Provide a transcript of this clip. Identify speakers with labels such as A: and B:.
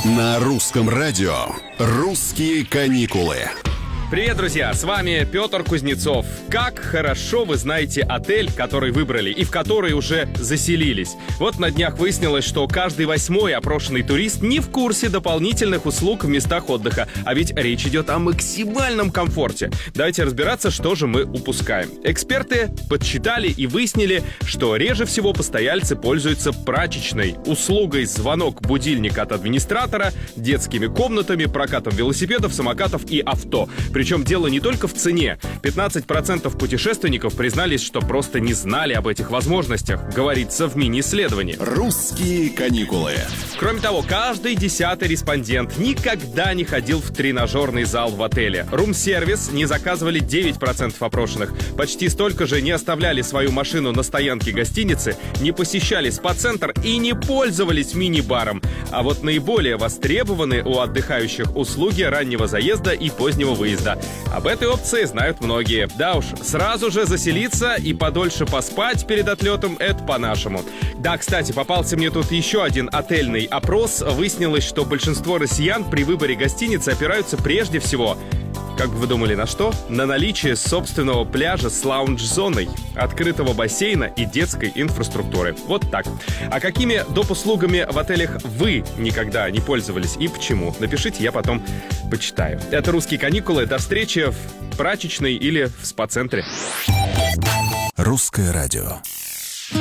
A: На русском радио «Русские каникулы».
B: Привет, друзья! С вами Петр Кузнецов. Как хорошо вы знаете отель, который выбрали и в который уже заселились. Вот на днях выяснилось, что каждый 8-й опрошенный турист не в курсе дополнительных услуг в местах отдыха. А ведь речь идет о максимальном комфорте. Давайте разбираться, что же мы упускаем. Эксперты подсчитали и выяснили, что реже всего постояльцы пользуются прачечной, услугой звонок-будильник от администратора, детскими комнатами, прокатом велосипедов, самокатов и авто. Причем дело не только в цене. 15% путешественников признались, что просто не знали об этих возможностях, говорится в мини-исследовании.
A: «Русские каникулы».
B: Кроме того, каждый 10-й респондент никогда не ходил в тренажерный зал в отеле. Рум-сервис не заказывали 9% опрошенных. Почти столько же не оставляли свою машину на стоянке гостиницы, не посещали спа-центр и не пользовались мини-баром. А вот наиболее востребованы у отдыхающих услуги раннего заезда и позднего выезда. Об этой опции знают многие. Да уж, сразу же заселиться и подольше поспать перед отлетом — это по-нашему. Да, кстати, попался мне тут еще один отельный опрос. Выяснилось, что большинство россиян при выборе гостиницы опираются прежде всего, как бы вы думали, на что? На наличие собственного пляжа с лаунж-зоной, открытого бассейна и детской инфраструктуры. Вот так. А какими доп. Услугами в отелях вы никогда не пользовались и почему? Напишите, я потом почитаю. Это «Русские каникулы». До встречи в прачечной или в спа-центре.
A: Русское радио.